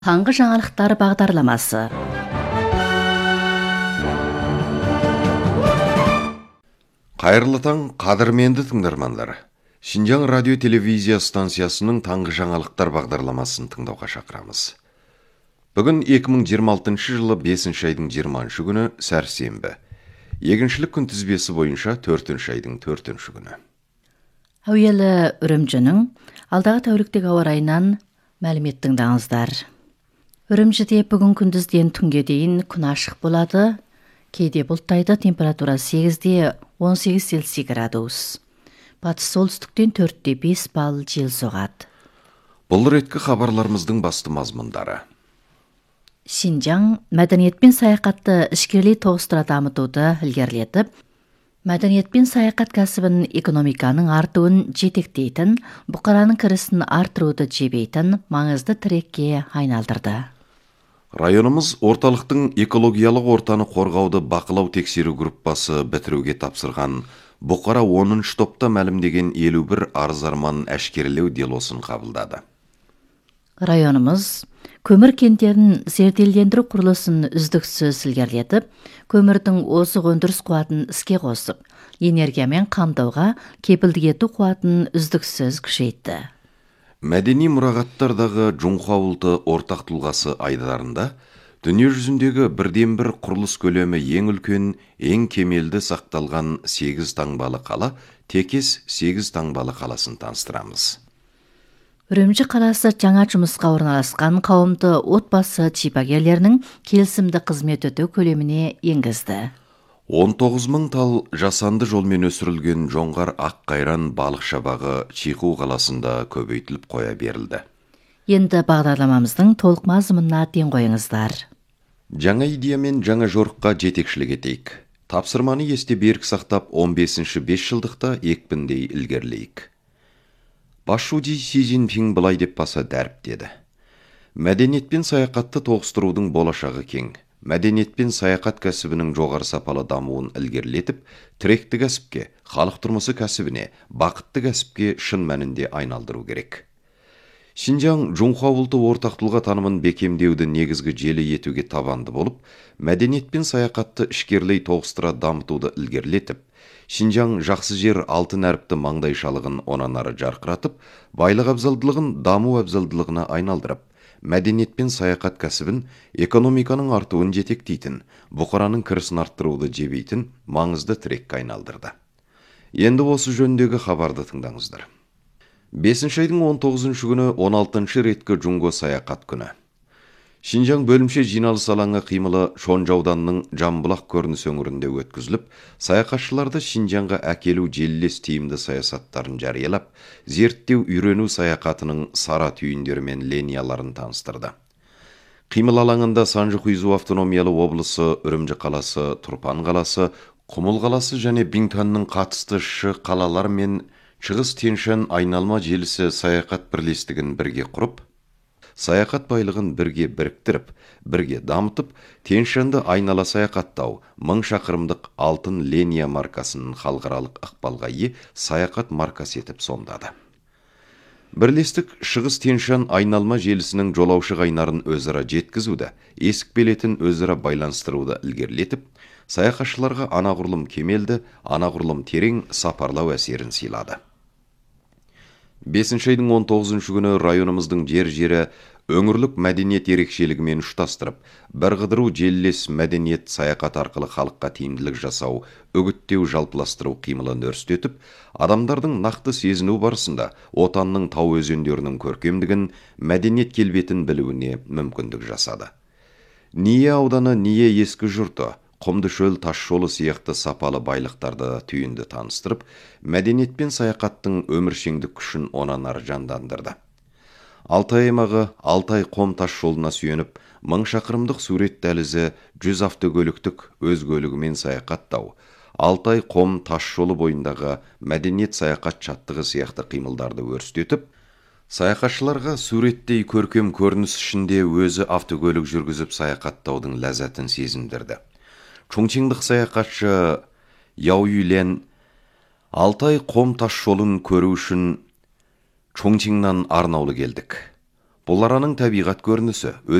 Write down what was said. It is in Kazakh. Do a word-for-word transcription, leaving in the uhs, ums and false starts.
Таңғы жаңалықтар бағдарламасы. Қайырлы таң, қадірменді тыңдармандар. Шинжаң радио телевизия станциясының таңғы жаңалықтар бағдарламасын тыңдауға шақырамыз. Бүгін екі мың жиырма алтыншы жылы бесінші айдың жиырмасыншы күні сәрсенбі. Егіншілік күнтізбесі бойынша төртінші айдың төртінші күні. Әуелі Үрімжінің алдағы тәуліктегі ауа райынан мәлімет тыңдаңыздар. Үрімжіде бүгін күндізден түнге дейін күн ашық болады. Кейде бұлттайды, температура сегізде он сегіз Цельсий градус. Батыс солтүстіктен төртте бес балл жел соғады. Бұл реткі хабарларымыздың басты мазмұндары. Шинжаң мәдениет пен саяхатты ішкерлей тоғыстыра дамытуды ілгерілетіп, мәдениет пен саяхат кәсібін экономиканың артуын жетектейтін, бұқараның кірісін арттыруды жебейтін маңызды тірекке айналдырды. Районымыз орталықтың экологиялық ортаны қорғауды бақылау тексеру группасы бітіруге тапсырған бұқара оныншы топта мәлімдеген елу бір арыз-арман әшкерелеу делосын қабылдады. Районымыз көмір кенттерін зерделендіру құрылысын үздіксіз ілгерілетіп, көмірдің озық өндіріс қуатын іске қосып, энергиямен қамтуға кепілдік ету қуатын үздіксіз күшейтті. Мәдени мұрағаттардағы Жұңқа ауылды ортақ тұлғасы айдарында дүние жүзіндегі бірден бір құрылыс көлемі ең үлкен, ең кемелді сақталған сегіз таңбалы қала, Текес сегіз таңбалы қаласын таныстырамыз. Үрімжі қаласы жаңа жұмысқа орналасқан қауымды отбасы шипагерлерінің келісімді қызмет өтеу көлеміне енгізді. он тоғыз мың тал жасанды жолмен өсірілген жоңғар ақ қайран балық шабағы Чиқу қаласында көбейтіліп қоя берілді. Енді бағдарламамыздың толық мазмұнына ден қойыңыздар. Жаңа идея мен жаңа жорыққа жетекшілік етейік. Тапсырманы есте берік сақтап он бесінші бес жылдықта екпіндей ілгерілейік. Басшуди Си Цзиньпин былай деп баса дәріптеді. Мәдениет пен саяхатты тоғыстырудың болашағы кең. Мәдениет пен саяхат кәсібінің жоғары сапалы дамуын ілгерілетіп, тіректі кәсіпке, халық тұрмысы кәсібіне, бақытты кәсіпке шын мәнінде айналдыру керек. Шинжаң Жұңқа ауылды ортақ тұлға танымын бекемдеуді негізгі желі етуге табанды болып, мәдениет пен саяхатты ішкерлей тоғыстыра дамытуды ілгерілетіп, Шинжаң жақсы жер алтын әріпті маңдайшалығын онан ары жарқыратып, байлық абзалдылығын даму абзалдылығына айналдырып, мәдениет пен саяхат кәсібін экономиканың артуын жетектейтін, бұқараның кірісін арттыруды жебейтін маңызды тірекке айналдырды. Енді осы жөніндегі хабарды тыңдаңыздар. бесінші айдың он тоғызыншы күні он алтыншы реткі Жұңго саяхат күні. Шинжаң бөлімше жиналыс алаңы қимылы Шонжы ауданының Жамбұлақ көрініс өңірінде өткізіліп, саяхатшыларды Шинжаңға әкелу желілес тиімді саясаттарын жариялап, зерттеу үйрену саяхатының сара түйіндері мен линияларын таныстырды. Қимыл алаңында Санжы-Хуйзу автономиялы облысы, Үрімжі қаласы, Тұрпан қаласы, Құмыл қаласы және Биңтанның қатысты шы қалалар мен Шығыс Тянь-Шань айналма желісі саяхат бірлестігін бірге құрып, саяхат байлығын бірге біріктіріп, бірге дамытып, Тянь-Шаньды айнала саяхаттау, мың шақырымдық алтын линия маркасының халықаралық ықпалға ие саяхат маркасы етіп сомдады. Бірлестік Шығыс Тянь-Шань айналма желісінің жолаушы қайнарын өзара жеткізуді, есік билетін өзара байланыстыруды ілгерілетіп, саяхатшыларға анағұрлым кемелді, анағұрлым терең сапарлау әсерін сыйлады. бесінші айдың он тоғызыншы күні районымыздың жер-жері өңірлік мәдениет ерекшелігімен ұштастырып, бірқыдыру желілес мәдениет саяхат арқылы халыққа тиімділік жасау, үгіттеу жалпыластыру қимылын өрістетіп, адамдардың нақты сезіну барысында отанның тау өзендерінің көркемдігін, мәдениет келбетін білуіне мүмкіндік жасады. Ния ауданы Ния ескі жұрты, Құмды шөл тас жолы сияқты сапалы байлықтарды түйінді таныстырып, мәдениет пен саяхаттың өміршеңдік күшін онан ары жандандырды. Алтай аймағы Алтай қом тас жолына сүйеніп, мың шақырымдық сурет дәлізі жүз автокөліктік өз көлігімен саяхаттау, Алтай қом тас жолы бойындағы мәдениет саяхат чаттығы сияқты қимылдарды өрістетіп, саяхатшыларға суреттей көркем көрініс ішінде өзі автокөлік жүргізіп саяхаттаудың ләззатын сезімдірді. Чоңчиңдік саяхатшы Яу Юлен Алтай қом тас жолын көру үшін Чоңчиңнан Арнаулы келдік. Бұл араның табиғат көрінісі